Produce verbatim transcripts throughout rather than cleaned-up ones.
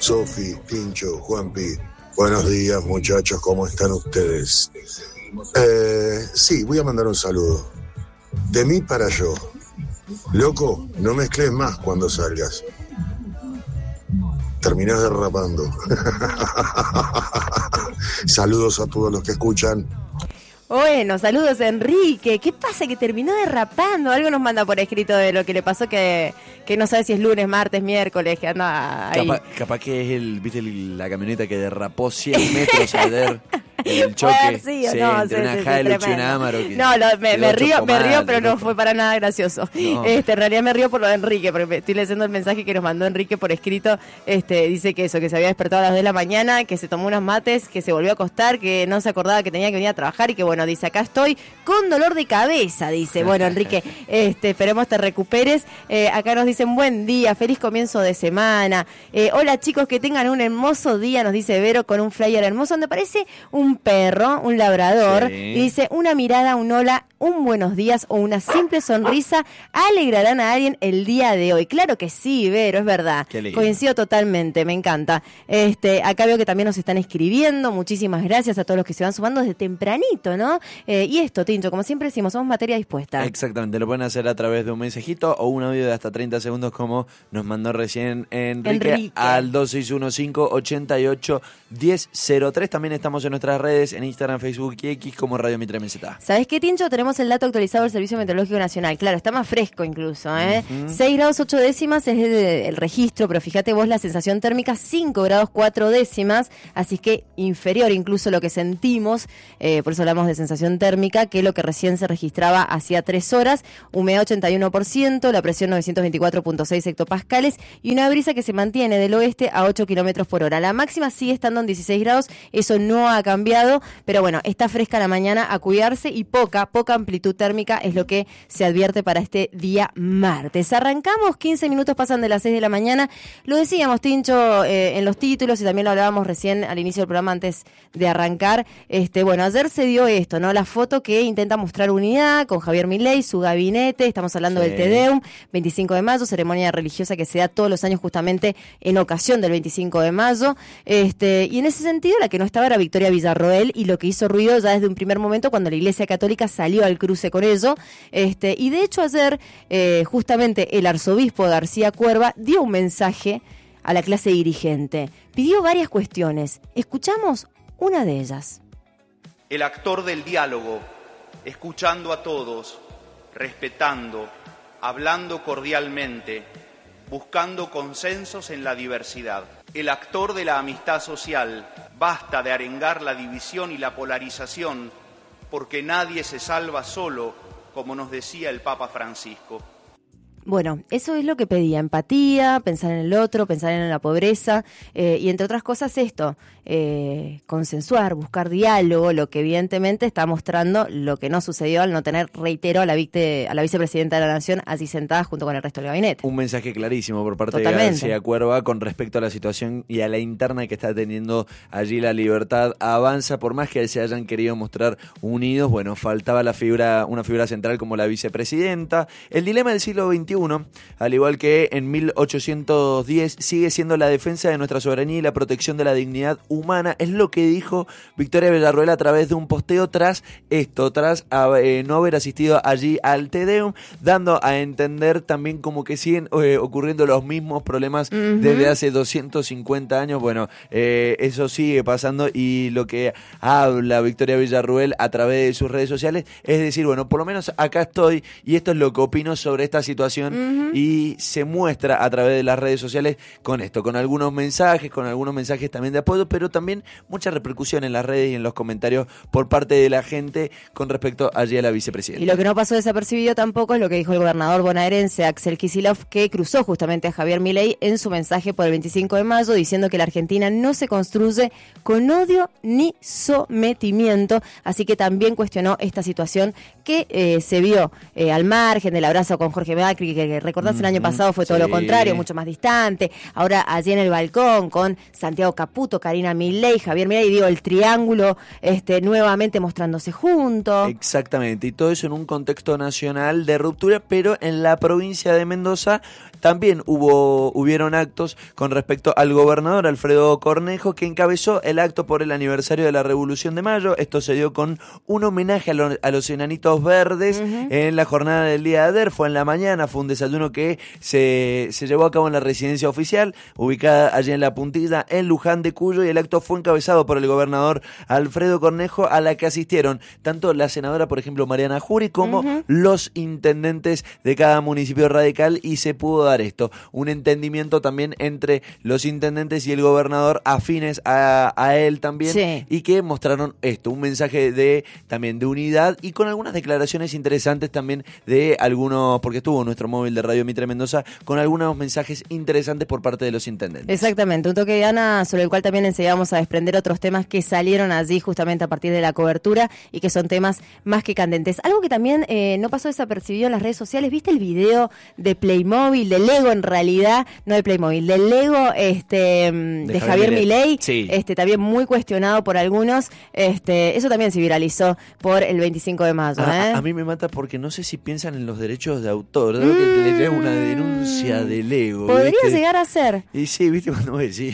Sofi, Tincho, Juanpi. Buenos días, muchachos, ¿cómo están ustedes? Eh, sí, voy a mandar un saludo. De mí para yo. Loco, no mezcles más cuando salgas. Terminás derrapando. Saludos a todos los que escuchan. Bueno, saludos Enrique. ¿Qué pasa? Que terminó derrapando. Algo nos manda por escrito de lo que le pasó, que, que no sabe si es lunes, martes, miércoles, que anda ahí. Capaz, capaz que es el, viste, el, la camioneta que derrapó cien metros ayer. El choque, Ver, sí, sí, no, entre sí, una sí, Hilux sí, y una Amaro. No, lo, me, me río, me río, pero no fue para nada gracioso. No. Este, en realidad me río por lo de Enrique, porque estoy leyendo el mensaje que nos mandó Enrique por escrito. Este, dice que eso, que se había despertado a las dos de la mañana, que se tomó unos mates, que se volvió a acostar, que no se acordaba que tenía que venir a trabajar y que bueno, dice, acá estoy con dolor de cabeza, dice. Bueno, Enrique, este, esperemos te recuperes. Eh, acá nos dicen buen día, feliz comienzo de semana. Eh, hola chicos, que tengan un hermoso día, nos dice Vero con un flyer hermoso donde parece un perro, un labrador, sí. Y dice una mirada, un hola, un buenos días o una simple sonrisa alegrarán a alguien el día de hoy. Claro que sí, Vero, es verdad. Coincido totalmente, me encanta. Este, acá veo que también nos están escribiendo. Muchísimas gracias a todos los que se van sumando desde tempranito, ¿no? Eh, y esto, Tincho, como siempre decimos, somos materia dispuesta. Exactamente, lo pueden hacer a través de un mensajito o un audio de hasta treinta segundos, como nos mandó recién Enrique, Enrique. al dos seis uno cinco, ocho ocho, uno cero cero tres. También estamos en nuestras redes, en Instagram, Facebook y X como Radio Mitre M Z. ¿Sabés qué, Tincho? Tenemos el dato actualizado del Servicio Meteorológico Nacional. Claro, está más fresco incluso, ¿eh? Uh-huh. seis grados ocho décimas es el, el registro, pero fíjate vos la sensación térmica, cinco grados cuatro décimas, así que inferior incluso lo que sentimos, eh, por eso hablamos de sensación térmica, que lo que recién se registraba hacía tres horas, humedad ochenta y uno por ciento, la presión novecientos veinticuatro punto seis hectopascales y una brisa que se mantiene del oeste a ocho kilómetros por hora. La máxima sigue estando en dieciséis grados, eso no ha cambiado, pero bueno, está fresca la mañana, a cuidarse, y poca, poca amplitud térmica es lo que se advierte para este día martes. Arrancamos, quince minutos pasan de las seis de la mañana, lo decíamos, Tincho, eh, en los títulos, y también lo hablábamos recién al inicio del programa antes de arrancar. Este, bueno, ayer se dio esto, ¿no? La foto que intenta mostrar unidad con Javier Milei, su gabinete, estamos hablando sí. del Te Deum, veinticinco de mayo, ceremonia religiosa que se da todos los años justamente en ocasión del veinticinco de mayo, este, y en ese sentido la que no estaba era Victoria Villarroel, y lo que hizo ruido ya desde un primer momento cuando la Iglesia Católica salió al cruce con ello, este, y de hecho ayer eh, justamente el arzobispo García Cuerva dio un mensaje a la clase dirigente, pidió varias cuestiones, escuchamos una de ellas. El actor del diálogo, escuchando a todos, respetando, hablando cordialmente, buscando consensos en la diversidad. El actor de la amistad social, basta de arengar la división y la polarización, porque nadie se salva solo, como nos decía el Papa Francisco. Bueno, eso es lo que pedía, empatía, pensar en el otro, pensar en la pobreza, eh, y entre otras cosas esto, eh, consensuar, buscar diálogo, lo que evidentemente está mostrando lo que no sucedió al no tener, reitero, a la, victe, a la vicepresidenta de la Nación allí sentada junto con el resto del gabinete. Un mensaje clarísimo por parte Totalmente. de García Cuerva con respecto a la situación y a la interna que está teniendo allí la Libertad Avanza. Por más que se hayan querido mostrar unidos, bueno, faltaba la figura, una figura central como la vicepresidenta. El dilema del siglo veintiuno, al igual que en mil ochocientos diez, sigue siendo la defensa de nuestra soberanía y la protección de la dignidad humana, es lo que dijo Victoria Villarroel a través de un posteo tras esto, tras eh, no haber asistido allí al Te Deum, dando a entender también como que siguen eh, ocurriendo los mismos problemas uh-huh. desde hace doscientos cincuenta años. Bueno, eh, eso sigue pasando, y lo que habla Victoria Villarroel a través de sus redes sociales es decir, bueno, por lo menos acá estoy y esto es lo que opino sobre esta situación. Uh-huh. Y se muestra a través de las redes sociales con esto, con algunos mensajes, con algunos mensajes también de apoyo, pero también mucha repercusión en las redes y en los comentarios por parte de la gente con respecto allí a la vicepresidenta. Y lo que no pasó desapercibido tampoco es lo que dijo el gobernador bonaerense Axel Kicillof, que cruzó justamente a Javier Milei en su mensaje por el veinticinco de mayo, diciendo que la Argentina no se construye con odio ni sometimiento, así que también cuestionó esta situación que eh, se vio eh, al margen del abrazo con Jorge Macri, que, que recordás mm-hmm. el año pasado fue todo sí. lo contrario, mucho más distante. Ahora allí en el balcón con Santiago Caputo, Karina Milei, Javier Milei, digo, el triángulo este, nuevamente mostrándose juntos. Exactamente, y todo eso en un contexto nacional de ruptura, pero en la provincia de Mendoza también hubo hubieron actos con respecto al gobernador Alfredo Cornejo, que encabezó el acto por el aniversario de la Revolución de Mayo. Esto se dio con un homenaje a, lo, a los enanitos verdes uh-huh. en la jornada del día de ayer. Fue en la mañana, fue un desayuno que se, se llevó a cabo en la residencia oficial, ubicada allí en La Puntilla, en Luján de Cuyo, y el acto fue encabezado por el gobernador Alfredo Cornejo, a la que asistieron tanto la senadora, por ejemplo, Mariana Jury, como uh-huh. los intendentes de cada municipio radical, y se pudo dar esto, un entendimiento también entre los intendentes y el gobernador, afines a, a él también, sí. y que mostraron esto, un mensaje de también de unidad, y con algunas declaraciones interesantes también de algunos, porque estuvo nuestro móvil de Radio Mitre Mendoza, con algunos mensajes interesantes por parte de los intendentes. Exactamente, un toque de Ana sobre el cual también enseguida vamos a desprender otros temas que salieron allí justamente a partir de la cobertura y que son temas más que candentes. Algo que también eh, no pasó desapercibido en las redes sociales, ¿viste el video de Playmobil, de Lego en realidad, no de Playmobil, de Lego este de, de, de Javier, Javier Milei, sí. este también muy cuestionado por algunos, este eso también se viralizó por el veinticinco de mayo. A, ¿eh? a mí me mata porque no sé si piensan en los derechos de autor, creo mm. que le llega una denuncia de Lego. Podría ¿viste? llegar a ser. Y sí, viste cuando me decís.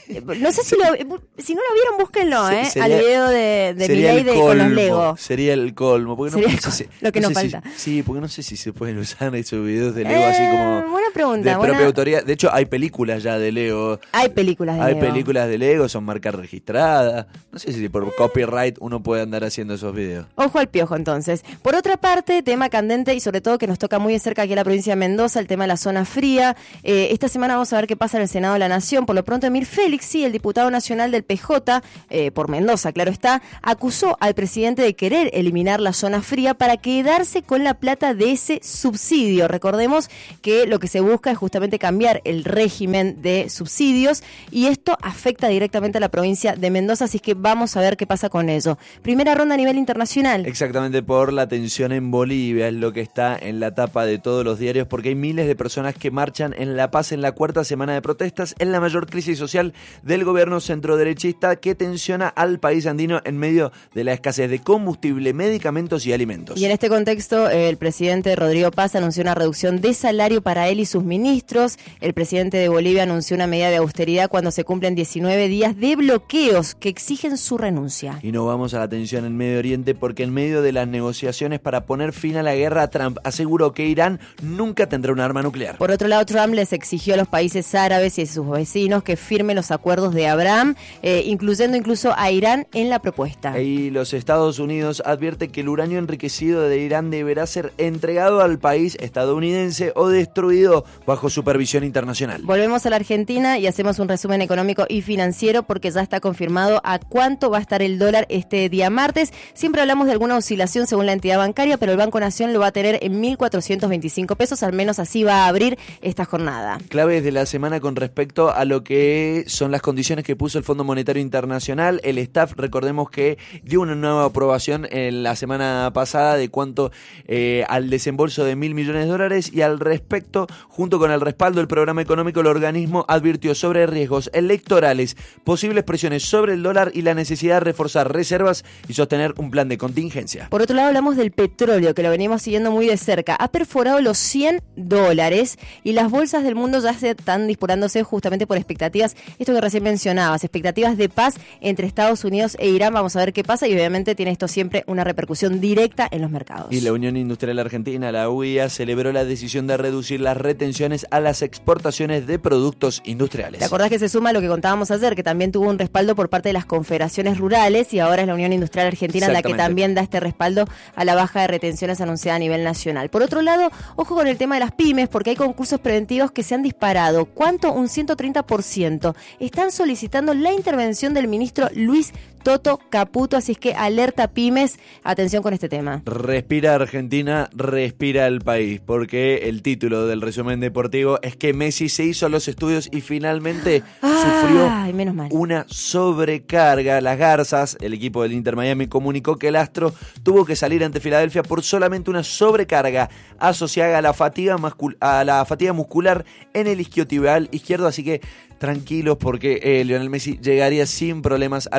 No sé si lo si no lo vieron, búsquenlo, ¿eh? Sería, al video de, de Milei de, con los Lego. Sería el colmo. Porque sería no, el no sé, lo que no nos sé falta. Si, sí, porque no sé si se pueden usar esos videos de Lego eh, así como buena pregunta, de buena... propia autoría. De hecho, hay películas ya de Lego. Hay películas de hay Lego. Hay películas de Lego, son marcas registradas. No sé si por copyright uno puede andar haciendo esos videos. Ojo al piojo, entonces. Por otra parte, tema candente y sobre todo que nos toca muy de cerca aquí en la provincia de Mendoza, el tema de la zona fría. Eh, esta semana vamos a ver qué pasa en el Senado de la Nación. Por lo pronto, Emir Félix, sí, el diputado nacional del P J, Eh, por Mendoza, claro está, acusó al presidente de querer eliminar la zona fría para quedarse con la plata de ese subsidio. Recordemos que lo que se busca es justamente cambiar el régimen de subsidios y esto afecta directamente a la provincia de Mendoza, así que vamos a ver qué pasa con ello. Primera ronda a nivel internacional. Exactamente, por la tensión en Bolivia, es lo que está en la tapa de todos los diarios, porque hay miles de personas que marchan en La Paz en la cuarta semana de protestas, en la mayor crisis social del gobierno centroderechista que tensiona al país andino en medio de la escasez de combustible, medicamentos y alimentos. Y en este contexto, el presidente Rodrigo Paz anunció una reducción de salario para él y sus ministros. El presidente de Bolivia anunció una medida de austeridad cuando se cumplen diecinueve días de bloqueos que exigen su renuncia. Y no vamos a la tensión en Medio Oriente porque en medio de las negociaciones para poner fin a la guerra, Trump aseguró que Irán nunca tendrá un arma nuclear. Por otro lado, Trump les exigió a los países árabes y a sus vecinos que firmen los acuerdos de Abraham, eh, incluyendo incluso a Irán en la propuesta. Y los Estados Unidos advierte que el uranio enriquecido de Irán deberá ser entregado al país estadounidense o destruido bajo supervisión internacional. Volvemos a la Argentina y hacemos un resumen económico y financiero porque ya está confirmado a cuánto va a estar el dólar este día martes. Siempre hablamos de alguna oscilación según la entidad bancaria, pero el Banco Nación lo va a tener en mil cuatrocientos veinticinco pesos, al menos así va a abrir esta jornada. Claves de la semana con respecto a lo que son las condiciones que puso el Fondo Monetario Internacional. El staff, recordemos que dio una nueva aprobación en la semana pasada de cuánto eh, al desembolso de mil millones de dólares, y al respecto, junto con el respaldo del programa económico, el organismo advirtió sobre riesgos electorales, posibles presiones sobre el dólar y la necesidad de reforzar reservas y sostener un plan de contingencia. Por otro lado, hablamos del petróleo, que lo venimos siguiendo muy de cerca. Ha perforado los cien dólares y las bolsas del mundo ya se están disparándose justamente por expectativas, esto que recién mencionabas, expectativas de paz entre Estados Unidos e Irán. Vamos a ver qué pasa y obviamente tiene esto siempre una repercusión directa en los mercados. Y la Unión Industrial Argentina, la U I A, celebró la decisión de reducir las retenciones a las exportaciones de productos industriales. ¿Te acordás que se suma a lo que contábamos ayer, que también tuvo un respaldo por parte de las confederaciones rurales, y ahora es la Unión Industrial Argentina la que también da este respaldo a la baja de retenciones anunciada a nivel nacional? Por otro lado, ojo con el tema de las pymes, porque hay concursos preventivos que se han disparado. ¿Cuánto? Un ciento treinta por ciento. Están solicitando la intervención del ministro Luis Toto Caputo, así es que alerta pymes, atención con este tema. Respira Argentina, respira el país, porque el título del resumen deportivo es que Messi se hizo los estudios y finalmente Ay, sufrió menos mal. una sobrecarga. Las Garzas, el equipo del Inter Miami, comunicó que el astro tuvo que salir ante Filadelfia por solamente una sobrecarga asociada a la fatiga, mascul- a la fatiga muscular en el isquiotibial izquierdo, así que tranquilos porque eh, Lionel Messi llegaría sin problemas al Mundial de Qatar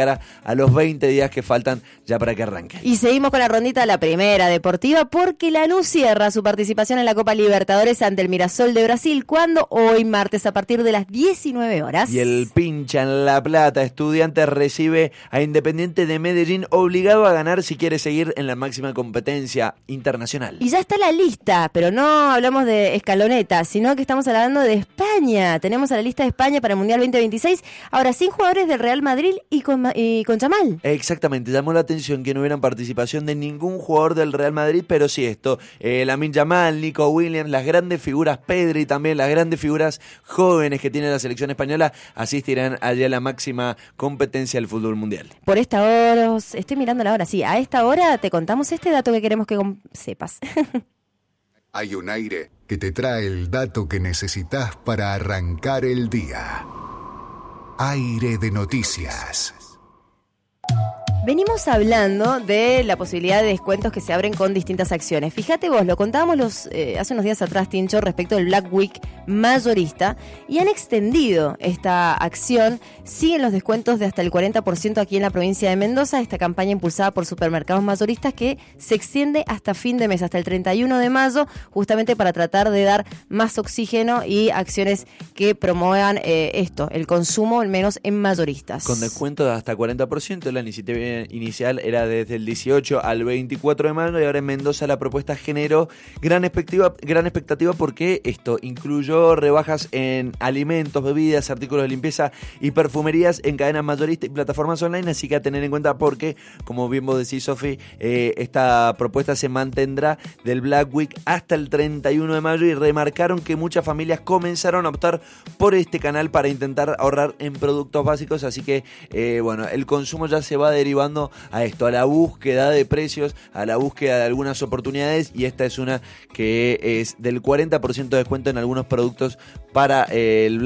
cara a los veinte días que faltan ya para que arranque. Y seguimos con la rondita de la primera deportiva porque Lanús cierra su participación en la Copa Libertadores ante el Mirassol de Brasil cuando hoy martes a partir de las diecinueve horas. Y el pincha en La Plata, Estudiantes recibe a Independiente de Medellín, obligado a ganar si quiere seguir en la máxima competencia internacional. Y ya está la lista, pero no hablamos de escaloneta, sino que estamos hablando de España. Tenemos a la lista de España para el Mundial veinte veintiséis, ahora sin jugadores del Real Madrid y con, y con Yamal. Exactamente, llamó la atención que no hubieran participación de ningún jugador del Real Madrid, pero sí esto, eh, Lamine Yamal, Nico Williams, las grandes figuras, Pedri también, las grandes figuras jóvenes que tiene la selección española, asistirán allá a la máxima competencia del fútbol mundial. Por esta hora, estoy mirando la hora, sí, a esta hora te contamos este dato que queremos que sepas. Hay un aire que te trae el dato que necesitas para arrancar el día. Aire de noticias. Venimos hablando de la posibilidad de descuentos que se abren con distintas acciones. Fíjate vos, lo contábamos los, eh, hace unos días atrás, Tincho, respecto del Black Week mayorista, y han extendido esta acción. Siguen los descuentos de hasta el cuarenta por ciento aquí en la provincia de Mendoza, esta campaña impulsada por supermercados mayoristas que se extiende hasta fin de mes, hasta el treinta y uno de mayo, justamente para tratar de dar más oxígeno y acciones que promuevan eh, esto, el consumo, al menos en mayoristas. Con descuento de hasta cuarenta por ciento, la iniciativa inicial era desde el dieciocho al veinticuatro de mayo y ahora en Mendoza la propuesta generó gran expectativa, gran expectativa porque esto incluyó rebajas en alimentos, bebidas, artículos de limpieza y perfumerías en cadenas mayoristas y plataformas online, así que a tener en cuenta porque, como bien vos decís, Sofi, eh, esta propuesta se mantendrá del Black Week hasta el treinta y uno de mayo y remarcaron que muchas familias comenzaron a optar por este canal para intentar ahorrar en productos básicos, así que eh, bueno, el consumo ya se va derivando a esto, a la búsqueda de precios, a la búsqueda de algunas oportunidades, y esta es una que es del cuarenta por ciento de descuento en algunos productos para el